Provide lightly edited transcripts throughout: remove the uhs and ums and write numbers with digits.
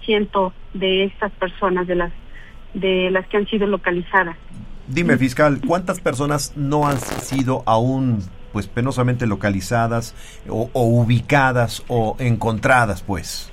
100% de estas personas, de las que han sido localizadas. Dime, fiscal, ¿cuántas personas no han sido aún, pues, penosamente localizadas o ubicadas o encontradas, pues?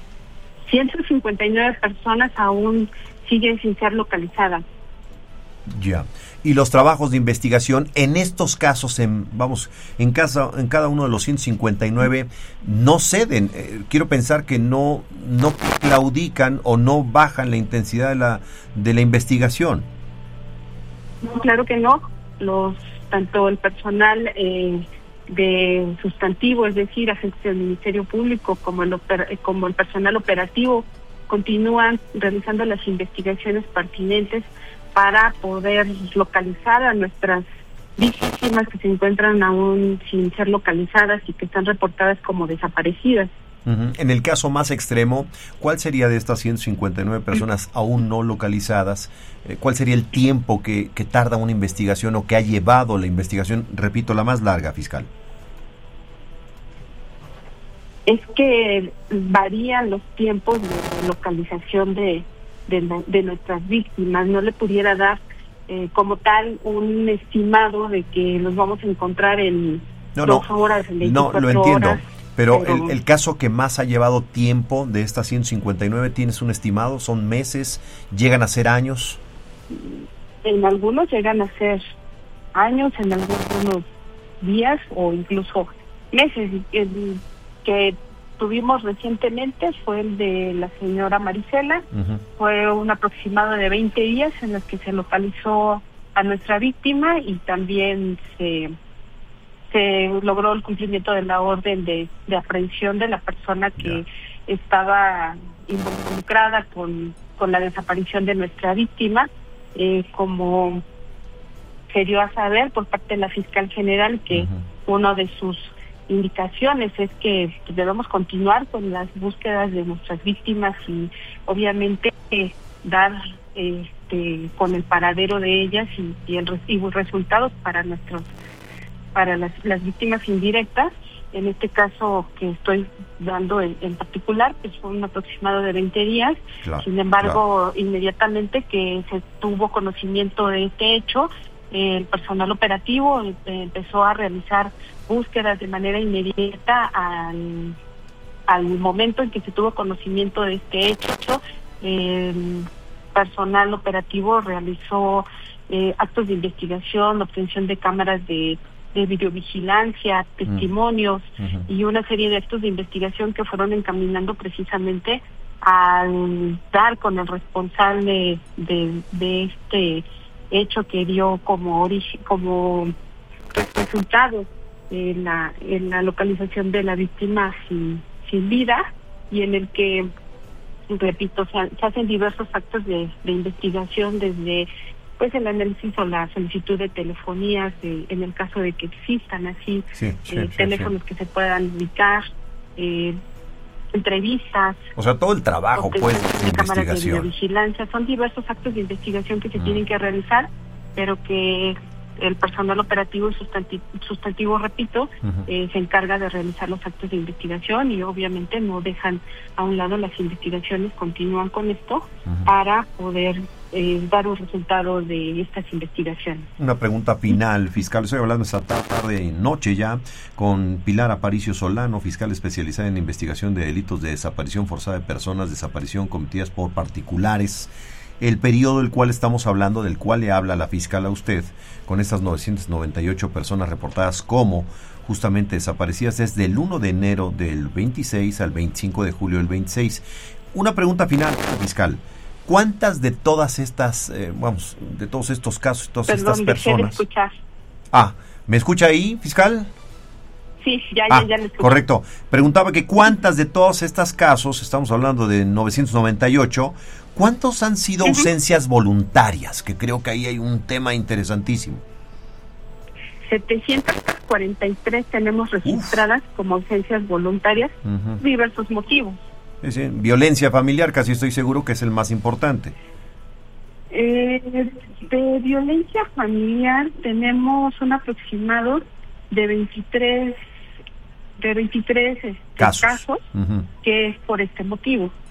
159 personas aún siguen sin ser localizadas. Ya. Y los trabajos de investigación en estos casos, en cada uno de los 159, no ceden. Quiero pensar que no claudican o no bajan la intensidad de la investigación. No, claro que no. Tanto el personal de sustantivo, es decir, agentes del Ministerio Público, como el personal operativo, continúan realizando las investigaciones pertinentes para poder localizar a nuestras víctimas que se encuentran aún sin ser localizadas y que están reportadas como desaparecidas. Uh-huh. En el caso más extremo, ¿cuál sería de estas 159 personas aún no localizadas? ¿Cuál sería el tiempo que tarda una investigación o que ha llevado la investigación, repito, la más larga, fiscal? Es que varían los tiempos de localización de nuestras víctimas. No le pudiera dar como tal un estimado de que los vamos a encontrar en 2 horas, en 24 horas. No, lo entiendo. Horas, pero el caso que más ha llevado tiempo de estas 159, ¿tienes un estimado? ¿Son meses? ¿Llegan a ser años? En algunos llegan a ser años, en algunos días o incluso meses. El que tuvimos recientemente fue el de la señora Marisela. Uh-huh. Fue un aproximado de 20 días en los que se localizó a nuestra víctima y también se logró el cumplimiento de la orden de aprehensión de la persona que estaba involucrada con la desaparición de nuestra víctima, como se dio a saber por parte de la fiscal general que uh-huh. Uno de sus indicaciones es que debemos continuar con las búsquedas de nuestras víctimas y obviamente dar con el paradero de ellas y resultados para las víctimas indirectas. En este caso que estoy dando en particular, pues fue un aproximado de 20 días. Claro, sin embargo, inmediatamente que se tuvo conocimiento de este hecho, el personal operativo empezó a realizar búsquedas de manera inmediata al momento en que se tuvo conocimiento de este hecho. El personal operativo realizó actos de investigación, obtención de cámaras de videovigilancia, testimonios uh-huh. y una serie de actos de investigación que fueron encaminando precisamente al dar con el responsable de este hecho que dio como resultado en la localización de la víctima sin vida, y en el que, repito, se hacen diversos actos de investigación, desde pues el análisis o la solicitud de telefonías, en el caso de que existan así teléfonos que se puedan ubicar, entrevistas. O sea, todo el trabajo pues de investigación. De vigilancia, son diversos actos de investigación que se tienen que realizar, pero que el personal operativo y sustantivo, repito, uh-huh. Se encarga de realizar los actos de investigación y obviamente no dejan a un lado las investigaciones, continúan con esto uh-huh. para poder dar un resultado de estas investigaciones. Una pregunta final, fiscal. Estoy hablando esta tarde, noche ya, con Pilar Aparicio Solano, fiscal especializada en investigación de delitos de desaparición forzada de personas, desaparición cometidas por particulares. El periodo del cual estamos hablando, del cual le habla la fiscal a usted, con estas 998 personas reportadas como justamente desaparecidas, es del 1 de enero del 26 al 25 de julio del 26. Una pregunta final, fiscal. ¿Cuántas de todas estas, de todos estos casos, todas estas personas? Escuchar. ¿Me escucha ahí, fiscal? Sí, ya le escucho. Correcto. Preguntaba que cuántas de todos estos casos, estamos hablando de 998, ¿cuántos han sido uh-huh. ausencias voluntarias? Que creo que ahí hay un tema interesantísimo. 743 tenemos registradas como ausencias voluntarias, uh-huh. diversos motivos. Violencia familiar, casi estoy seguro que es el más importante. De violencia familiar tenemos un aproximado de 23 casos uh-huh. que es por este motivo.